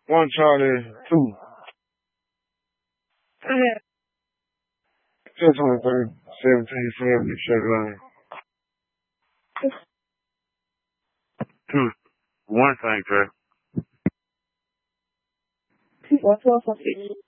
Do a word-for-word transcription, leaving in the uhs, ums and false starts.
One Charlie, two. Okay. ten twenty-three, seventeen, seventy, check line. Two. One thing, Trey. What's wrong with